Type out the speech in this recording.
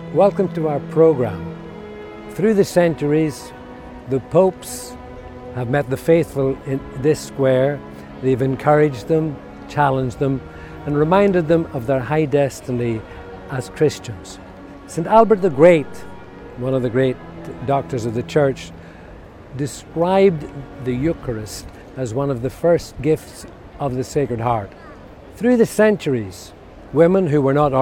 Welcome to our program. Through the centuries, the popes have met the faithful in this square. They've encouraged them, challenged them, and reminded them of their high destiny as Christians. St. Albert the Great, one of the great doctors of the Church, described the Eucharist as one of the first gifts of the Sacred Heart. Through the centuries, women who were not